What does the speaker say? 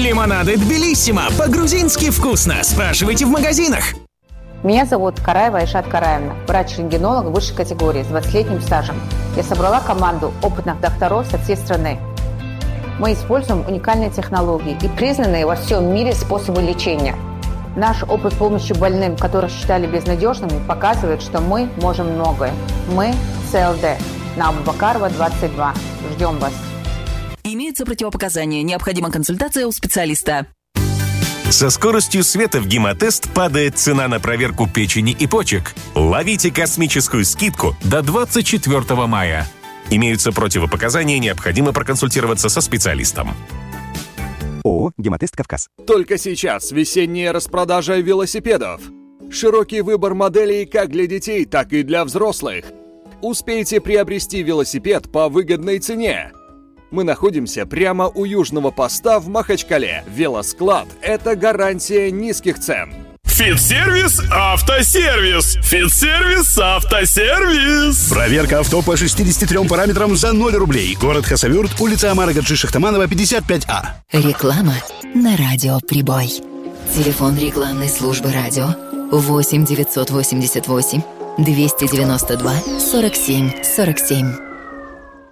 Лимонады Тбилиссимо. По-грузински вкусно. Спрашивайте в магазинах. Меня зовут Караева Айшат Караевна, врач-рентгенолог высшей категории с 20-летним стажем. Я собрала команду опытных докторов со всей страны. Мы используем уникальные технологии и признанные во всем мире способы лечения. Наш опыт помощи больным, которых считали безнадежными, показывает, что мы можем многое. Мы ЦЛД. На Абубакарова, 22. Ждем вас. Имеются противопоказания. Необходима консультация у специалиста. Со скоростью света в гемотест падает цена на проверку печени и почек. Ловите космическую скидку до 24 мая. Имеются противопоказания, необходимо проконсультироваться со специалистом. ООО «Гемотест Кавказ». Только сейчас весенняя распродажа велосипедов. Широкий выбор моделей как для детей, так и для взрослых. Успейте приобрести велосипед по выгодной цене. Мы находимся прямо у Южного поста в Махачкале. Велосклад – это гарантия низких цен. Фитсервис Автосервис. Фитсервис Автосервис. Проверка авто по 63 параметрам за 0 рублей. Город Хасавюрт, улица Амара Гаджи Шахтаманова, 55А. Реклама на радио «Прибой». Телефон рекламной службы радио 8 988 292 47 47.